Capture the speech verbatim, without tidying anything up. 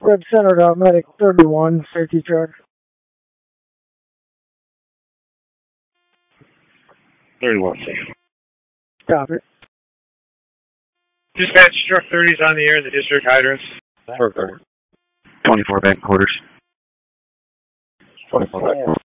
Web Center to Medic thirty-one, safety check. thirty-one. Copy. Dispatch, truck thirty's on the air, the district hydrants. twenty-four back quarters. twenty-four.